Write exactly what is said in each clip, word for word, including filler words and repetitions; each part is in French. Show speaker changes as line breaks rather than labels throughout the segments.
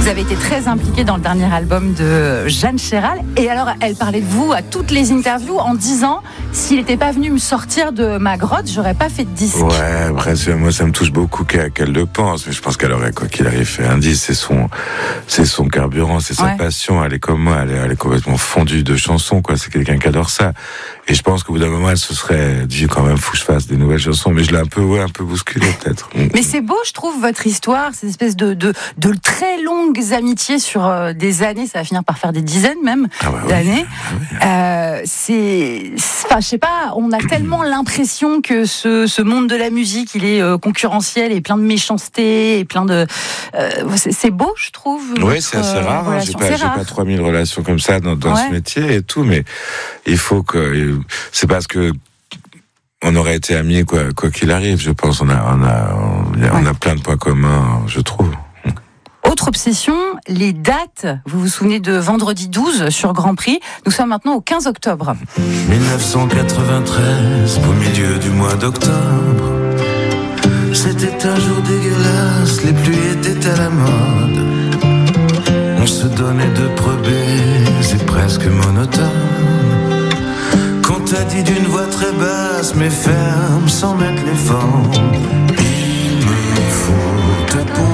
Vous avez été très impliqué dans le dernier album de Jeanne Chéral. Et alors, elle parlait de vous à toutes les interviews en disant « S'il n'était pas venu me sortir de ma grotte, j'aurais pas fait de disque. »
Ouais, après, moi, ça me touche beaucoup qu'elle, qu'elle le pense. Mais je pense qu'elle aurait, quoi qu'il arrive, fait un disque. C'est son, c'est son carburant, c'est sa ouais. passion. Elle est comme moi, elle est, elle est complètement fondue de chansons, quoi. C'est quelqu'un qui adore ça. Et je pense qu'au bout d'un moment, elle se serait dit quand même, faut que je fasse des nouvelles chansons. Mais je l'ai un peu, ouais, un peu bousculé, peut-être.
Mais c'est beau, je trouve, votre histoire, cette espèce de, de, de très longues amitiés sur euh, des années, ça va finir par faire des dizaines même
ah bah
d'années.
Oui. Ah oui.
Euh, c'est, enfin, je sais pas, on a tellement l'impression que ce, ce monde de la musique, il est euh, concurrentiel et plein de méchanceté et plein de, euh, c'est, c'est beau, je trouve.
Oui, c'est assez rare. Hein, j'ai pas, j'ai pas trois mille relations comme ça dans, dans ouais. ce métier et tout, mais il faut que, c'est parce que on aurait été amis quoi, quoi qu'il arrive. Je pense, on a, on a, on a, ouais. on a plein de points communs, je trouve.
Autre obsession, les dates. Vous vous souvenez de vendredi douze sur Grand Prix. Nous sommes maintenant au quinze octobre.
dix-neuf cent quatre-vingt-treize, au milieu du mois d'octobre. C'était un jour dégueulasse, les pluies étaient à la mode. On se donnait de probés, c'est presque monotone. Qu'on t'a dit d'une voix très basse, mais ferme, sans mettre les formes. Il me faut te pondre.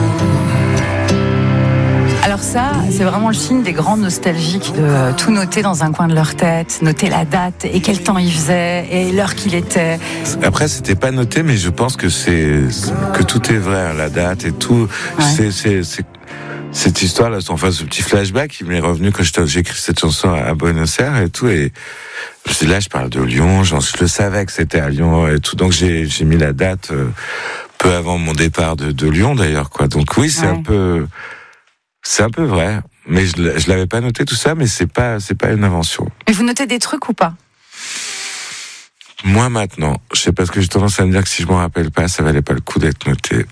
Alors ça, c'est vraiment le signe des grands nostalgiques de tout noter dans un coin de leur tête, noter la date et quel temps il faisait et l'heure qu'il était.
Après, c'était pas noté, mais je pense que c'est que tout est vrai, la date et tout. Ouais. C'est, c'est, c'est cette histoire-là, enfin ce petit flashback, il m'est revenu quand j'ai écrit cette chanson à Buenos Aires et tout. Et là, je parle de Lyon, je le savais que c'était à Lyon et tout, donc j'ai, j'ai mis la date euh, peu avant mon départ de, de Lyon d'ailleurs, quoi. Donc oui, c'est ouais. un peu. C'est un peu vrai, mais je, je l'avais pas noté tout ça, mais c'est pas, c'est pas une invention.
Mais vous notez des trucs ou pas?
Moi maintenant, je sais pas, parce que j'ai tendance à me dire que si je m'en rappelle pas, ça valait pas le coup d'être noté.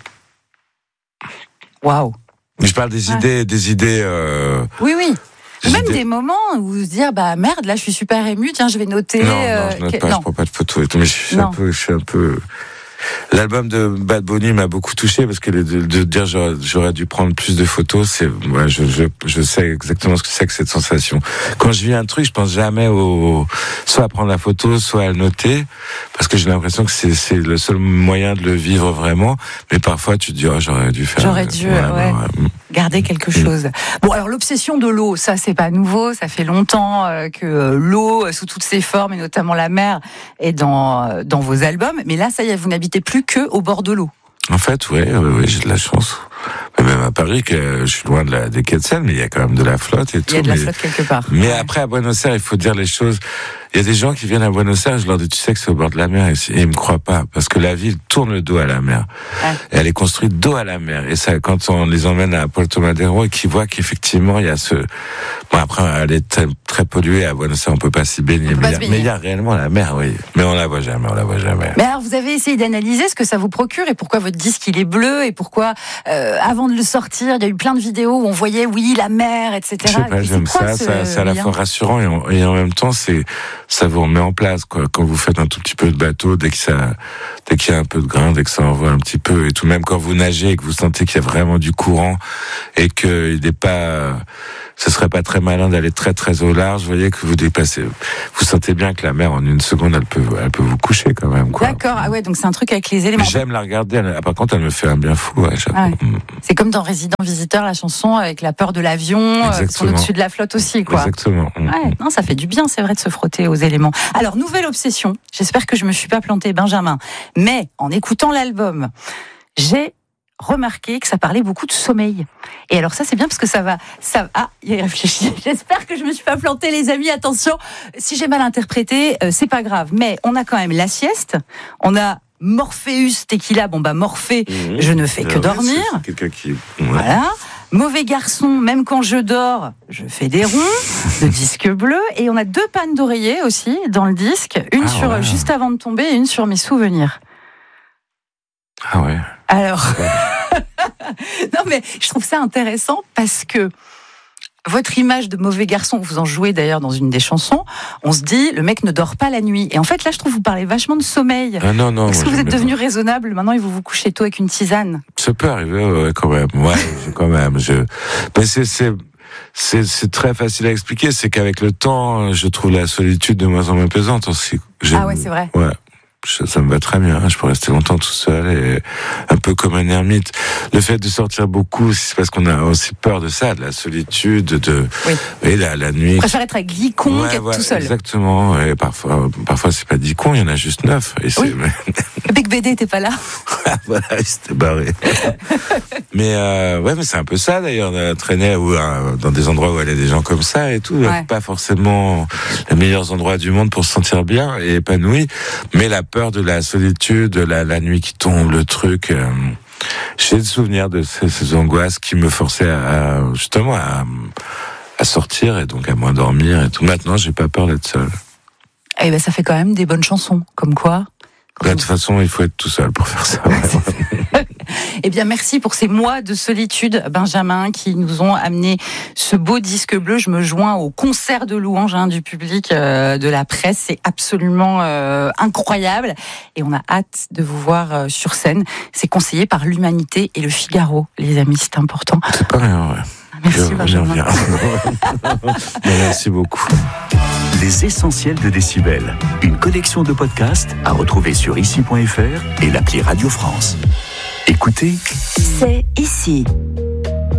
Waouh.
Mais je parle des ouais. idées, des idées. Euh,
oui, oui.
Des
Même
idées...
des moments où vous se dire bah merde, là je suis super ému, tiens je vais noter.
Non,
euh,
non, je note
que...
pas,
non.
je prends pas de photos et tout, mais je suis non. un peu, je suis un peu. L'album de Bad Bunny m'a beaucoup touché parce que de, de dire j'aurais, j'aurais dû prendre plus de photos, c'est, ouais, je, je, je sais exactement ce que c'est que cette sensation. Quand je vis un truc, je pense jamais au, soit à prendre la photo, soit à le noter, parce que j'ai l'impression que c'est, c'est le seul moyen de le vivre vraiment. Mais parfois, tu te dis, oh, j'aurais dû faire.
J'aurais dû, ouais, ouais. ouais. garder quelque chose. Bon, alors l'obsession de l'eau, ça c'est pas nouveau, ça fait longtemps euh, que l'eau, sous toutes ses formes, et notamment la mer, est dans, dans vos albums. Mais là, ça y est, vous n'habitez plus que au bord de l'eau.
En fait, oui, oui, oui, j'ai de la chance. Même à Paris, que je suis loin de la, des quais de Seine, mais il y a quand même de la flotte et tout.
Il y a de la
mais,
flotte quelque part.
Mais
ouais.
après, à Buenos Aires, il faut dire les choses. Il y a des gens qui viennent à Buenos Aires, je leur dis, tu sais que c'est au bord de la mer, et ils me croient pas, parce que la ville tourne le dos à la mer. Ouais. Et elle est construite dos à la mer. Et ça, quand on les emmène à Puerto Madero et qu'ils voient qu'effectivement, il y a ce, bon, après, elle est très, très polluée à Buenos Aires, on peut pas s'y baigner. Mais, mais il y a réellement la mer, oui. Mais on la voit jamais, on la voit jamais.
Mais alors, vous avez essayé d'analyser ce que ça vous procure et pourquoi votre disque, il est bleu et pourquoi, euh, avant de le sortir, il y a eu plein de vidéos où on voyait, oui, la mer, et cetera.
Je sais pas, j'aime ça, ça, c'est à la fois rassurant et en, et en même temps, c'est, ça vous remet en place, quoi. Quand vous faites un tout petit peu de bateau, dès que ça, dès qu'il y a un peu de grain, dès que ça envoie un petit peu et tout, même quand vous nagez et que vous sentez qu'il y a vraiment du courant et qu'il n'est pas, ce serait pas très malin d'aller très très au large, vous voyez que vous dépassez, vous sentez bien que la mer en une seconde elle peut, elle peut vous coucher quand même, quoi.
D'accord, ah ouais, donc c'est un truc avec les éléments.
Mais j'aime la regarder, elle, par contre elle me fait un bien fou, ouais,
ah ouais. C'est comme dans Résident Visiteur, la chanson avec la peur de l'avion, euh, qui sont au-dessus de la flotte aussi, quoi.
Exactement.
Ouais, non, ça fait du bien, c'est vrai, de se frotter aux éléments. Alors, nouvelle obsession, j'espère que je me suis pas planté, Benjamin, mais en écoutant l'album, j'ai remarqué que ça parlait beaucoup de sommeil. Et alors ça, c'est bien parce que ça va... Ça, ah, il réfléchit. J'espère que je me suis pas planté, les amis. Attention, si j'ai mal interprété, euh, c'est pas grave. Mais on a quand même la sieste, on a Morpheus, Tequila, bon bah Morphée, mmh, je ne fais que dormir.
C'est quelqu'un qui... Ouais.
Voilà. Mauvais garçon, même quand je dors, je fais des ronds, le disque bleu. Et on a deux pannes d'oreiller aussi dans le disque. Une ah sur ouais. juste avant de tomber et une sur mes souvenirs.
Ah ouais.
Alors, non mais je trouve ça intéressant parce que votre image de mauvais garçon, vous en jouez d'ailleurs dans une des chansons, on se dit, le mec ne dort pas la nuit. Et en fait, là, je trouve que vous parlez vachement de sommeil.
Ah non, non.
Est-ce que vous êtes devenu pas. raisonnable maintenant et vous vous couchez tôt avec une tisane?
Ça peut arriver, ouais, quand même. Ouais, quand même. Je... Mais c'est, c'est, c'est, c'est très facile à expliquer. C'est qu'avec le temps, je trouve la solitude de moins en moins pesante aussi. J'aime...
Ah ouais, c'est vrai.
Ouais. Ça me va très bien, je peux rester longtemps tout seul et un peu comme un ermite. Le fait de sortir beaucoup, c'est parce qu'on a aussi peur de ça, de la solitude, de
oui.
et la, la nuit.
On préfère être avec dix cons
ouais,
qu'être
ouais,
tout seul.
Exactement. Et parfois, parfois c'est pas dix cons, il y en a juste neuf. Et c'est...
Oui. Le Bec B D était pas là.
Voilà, il s'était barré. mais euh, ouais, mais c'est un peu ça d'ailleurs, de traîner ou euh, dans des endroits où il y a des gens comme ça et tout.
Ouais. Pas
forcément les meilleurs endroits du monde pour se sentir bien et épanoui, mais la peur de la solitude, la, la nuit qui tombe, le truc. Euh, j'ai le souvenir de ces, ces angoisses qui me forçaient à, à justement à, à sortir et donc à moins dormir et tout. Maintenant, j'ai pas peur d'être seul.
Eh ben, ça fait quand même des bonnes chansons, comme quoi.
Bah, de toute façon, il faut être tout seul pour faire ça. Ouais.
Eh bien, merci pour ces mois de solitude, Benjamin, qui nous ont amené ce beau disque bleu. Je me joins au concert de louanges hein, du public, euh, de la presse. C'est absolument euh, incroyable. Et on a hâte de vous voir euh, sur scène. C'est conseillé par l'Humanité et le Figaro, les amis. C'est important.
C'est pas rien, ouais.
Merci,
je,
Benjamin.
Merci beaucoup.
Les essentiels de Décibel. Une collection de podcasts à retrouver sur ici point f r et l'appli Radio France. Écoutez,
c'est ici.